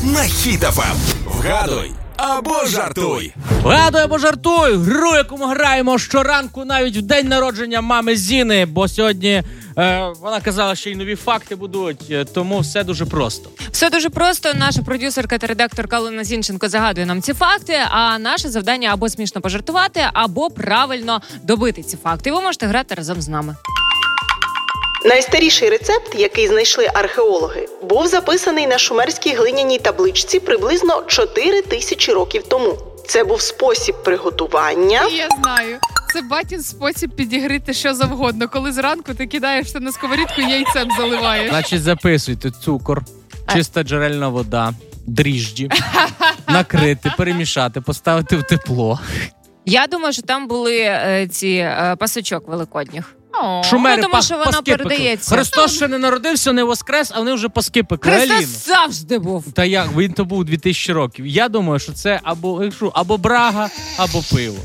на Хіт ФМ. Вгадуй або жартуй. Вгадуй або жартуй. Гру, яку ми граємо щоранку, навіть в день народження мами Зіни. Бо сьогодні вона казала, що й нові факти будуть. Тому все дуже просто. Все дуже просто. Наша продюсерка та редакторка Олена Зінченко загадує нам ці факти. А наше завдання або смішно пожартувати, або правильно добити ці факти. І ви можете грати разом з нами. Найстаріший рецепт, який знайшли археологи, був записаний на шумерській глиняній табличці приблизно 4000 років тому. Це був спосіб приготування. Я знаю. Це батін спосіб підігріти що завгодно. Коли зранку ти кидаєшся на сковорідку, яйцем заливаєш. Значить, записуйте: цукор, чиста джерельна вода, дріжджі, накрити, перемішати, поставити в тепло. Я думаю, що там були ці пасочок великодніх. Шумери, тому що воно паски передається. Христос ще не народився, не воскрес, а вони вже паски пекли. Христос завжди був. Та як? Він то був 2000 років. Я думаю, що це або брага, або пиво.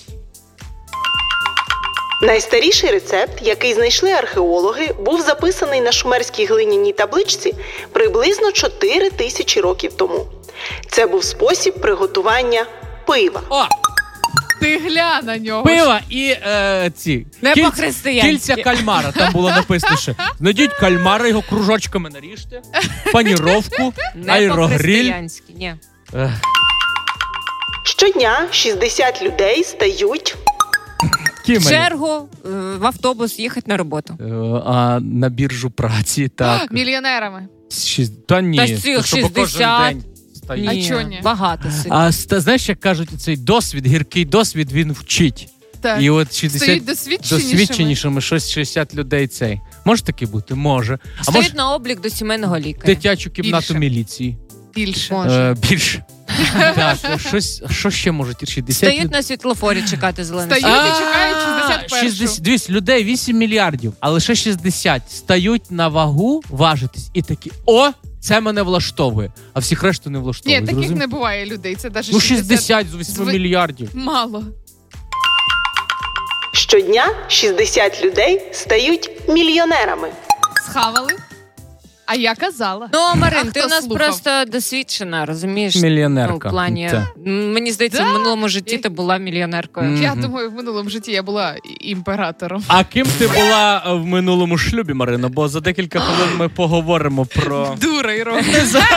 Найстаріший рецепт, який знайшли археологи, був записаний на шумерській глиняній табличці приблизно 4000 років тому. Це був спосіб приготування пива. О! Ти глянь на нього. Пива і ці Не по-християнськи. кільця кальмара. Там було написано ще. Знайдіть кальмара, його кружочками наріжте, паніровку, Не аерогриль. по-християнськи, ні. Щодня 60 людей стають В чергу в автобус їхати на роботу. А на біржу праці, так. Мільйонерами. Та ні. Та цих щоб кожен 60. день стають. А чо ні? Багато сильно. Знаєш, як кажуть, цей досвід, гіркий досвід, він вчить. Так. І от 60 Стають досвідченішими, щось 60 людей цей. Може таки бути? Може. А Стоїть може на облік до сімейного лікаря. дитячу кімнату Більше. міліції? Більше. Може. Більше. Так, що ще можуть 60 Стоїть на світлофорі чекати зелений. Стають і чекають 61-шу. Дивись, людей 8 мільярдів, а лише 60 стають на вагу важитись і такі: о, це мене влаштовує, а всіх решту не влаштовує. Ні, таких зрозумів? не буває людей. Це навіть 60 з 8 мільярдів. Мало. Щодня 60 людей стають мільйонерами. Схавали. А я казала. Ну, Марин, А ти хто у нас слухав? просто досвідчена, розумієш? Мільйонерка. Ну, в плані, Та. мені здається, в минулому житті ти була мільйонеркою. Я думаю, в минулому житті я була імператором. А ким ти була в минулому шлюбі, Марино? Бо за декілька хвилин ми поговоримо про... Дура і рок.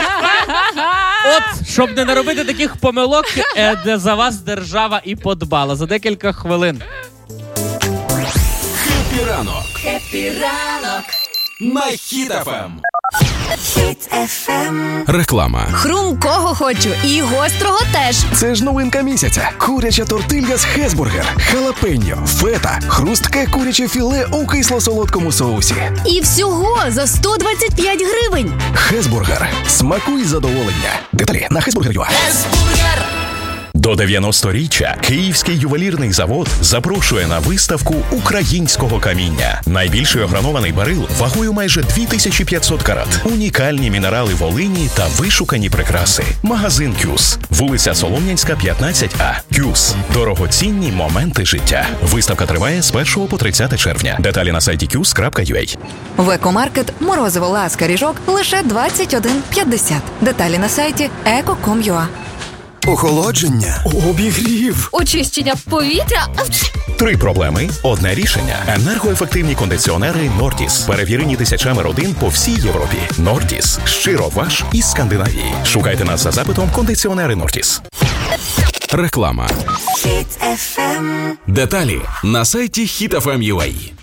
От, щоб не наробити таких помилок, де за вас держава і подбала. За декілька хвилин. Хеппі ранок. Хеппі ранок. На Хіт ФМ. Хіт FM. Реклама. Хрумкого хочу і гострого теж. Це ж новинка місяця. Куряча тортилья з Хесбургер, халапеньо, фета, хрустке куряче філе у кисло-солодкому соусі. І всього за 125 гривень. Хесбургер. Смакуй задоволення. Деталі на Хесбургер.ua. До 90-річчя Київський ювелірний завод запрошує на виставку українського каміння. Найбільший огранований барил вагою майже 2500 карат. Унікальні мінерали Волині та вишукані прикраси. Магазин «Кюс». Вулиця Солом'янська, 15А. «Кюс». Дорогоцінні моменти життя. Виставка триває з 1 по 30 червня. Деталі на сайті kyus.ua. В екомаркет морозиво ласка ріжок лише 21,50. Деталі на сайті eco.com.ua. Охолодження, обігрів. Очищення повітря. 3 проблеми – одне рішення. Енергоефективні кондиціонери «Нордіс». Перевірені тисячами родин по всій Європі. «Нордіс» – щиро ваш із Скандинавії. Шукайте нас за запитом «Кондиціонери Нордіс». Реклама. Хіт FM. Деталі на сайті HitFM.ua.